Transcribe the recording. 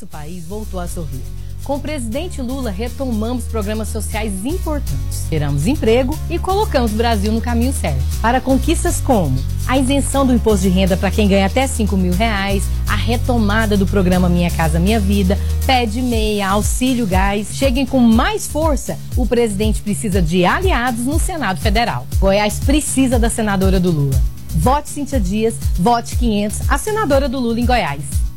país voltou a sorrir. Com o presidente Lula, retomamos programas sociais importantes. Geramos emprego e colocamos o Brasil no caminho certo. Para conquistas como a isenção do imposto de renda para quem ganha até R$5.000, a retomada do programa Minha Casa Minha Vida, pé de meia, auxílio gás. Cheguem com mais força. O presidente precisa de aliados no Senado Federal. Goiás precisa da senadora do Lula. Vote Cíntia Dias, vote 500, a senadora do Lula em Goiás.